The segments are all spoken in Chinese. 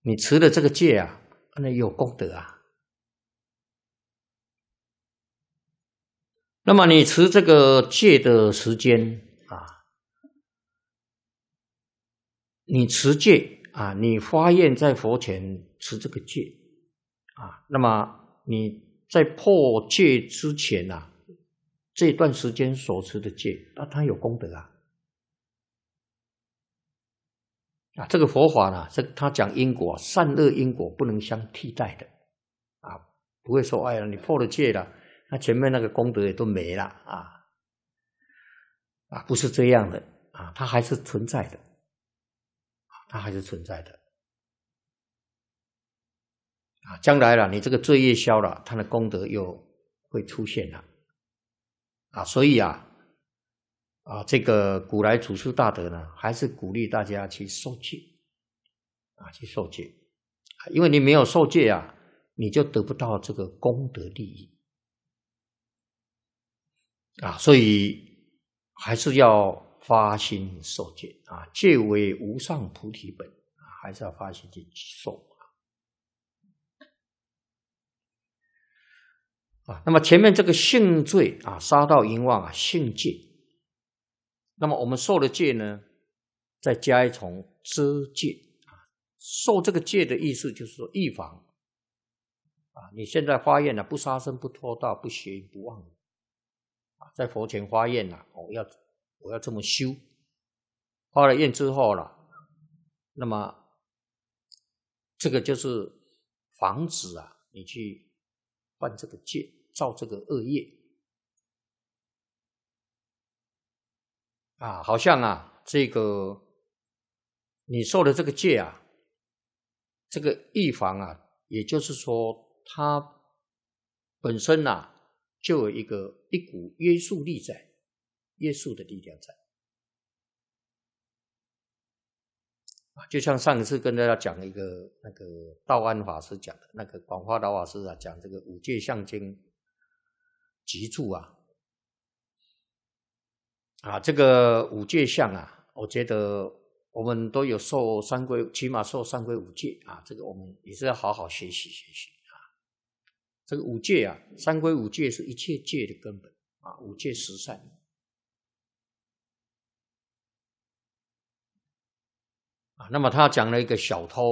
你持了这个戒啊，那有功德啊。那么你持这个戒的时间啊，你持戒啊，你发愿在佛前持这个戒啊，那么你在破戒之前啊，这段时间所持的戒，它有功德啊。这个佛法呢，他讲因果，善恶因果不能相替代的啊，不会说哎呀你破了戒了，那前面那个功德也都没了不是这样的啊，它还是存在的，它还是存在的将来了，你这个罪业消了，它的功德又会出现了所以这个古来祖师大德呢，还是鼓励大家去受戒去受戒因为你没有受戒你就得不到这个功德利益所以还是要发心受戒戒为无上菩提本还是要发心去受那么前面这个性罪杀盗淫妄性戒，那么我们受的戒呢，再加一重遮戒受这个戒的意思就是说预防你现在发愿不杀生不偷盗不邪淫不妄语在佛前发愿我要这么修，发了愿之后了，那么这个就是防止你去犯这个戒，造这个恶业好像这个你受了这个戒这个预防也就是说它本身就有一股约束力在，约束的力量在就像上一次跟大家讲一个那个道安法师讲的，那个广化老法师讲这个五戒相经集注这个五戒相我觉得我们都有受三归，起码受三归五戒这个我们也是要好好学习学习这个五戒三归五戒是一切戒的根本五戒十善那么他讲了一个小偷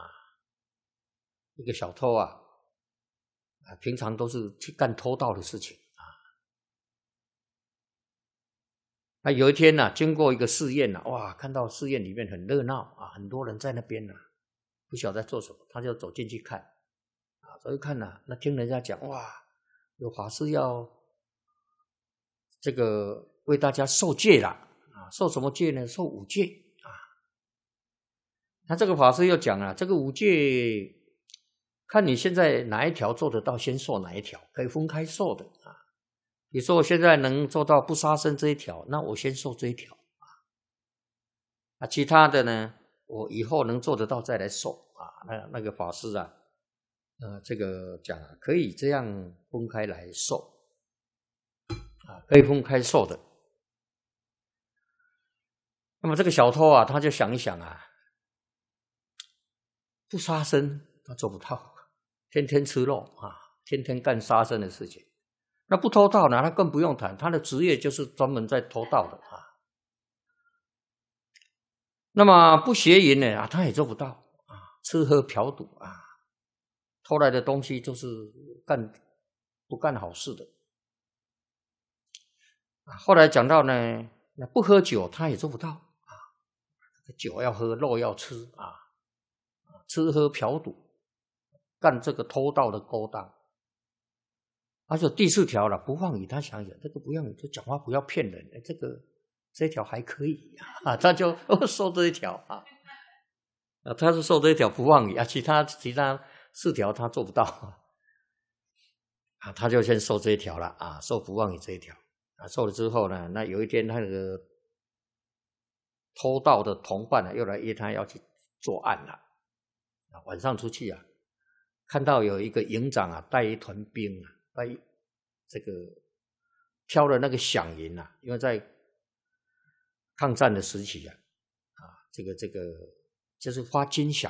一个小偷平常都是去干偷盗的事情那有一天经过一个寺院哇，看到寺院里面很热闹很多人在那边不晓得在做什么，他就走进去看走去看那听人家讲哇，有法师要这个为大家受戒了受什么戒呢？受五戒那这个法师又讲这个五戒看你现在哪一条做得到，先受哪一条，可以分开受的比如说我现在能做到不杀生这一条，那我先受这一条其他的呢我以后能做得到再来受那个法师这个讲可以这样分开来受可以分开受的。那么这个小偷他就想一想不杀生他做不到，天天吃肉天天干杀生的事情。那不偷盗呢，他更不用谈，他的职业就是专门在偷盗的那么不邪淫呢他也做不到吃喝嫖赌偷来的东西就是不干好事的后来讲到呢，那不喝酒他也做不到酒要喝，肉要吃吃喝嫖赌，干这个偷盗的勾当且第四条了，不妄语，他想想这个不妄语，就讲话不要骗人这一条还可以他就受这一条他是受这一条不妄语其他四条他做不到他就先受这一条了受不妄语这一条受了之后呢，那有一天他那个偷盗的同伴又来约他要去作案了晚上出去看到有一个营长带一团兵带这个挑了那个响银因为在抗战的时期这个就是发金饷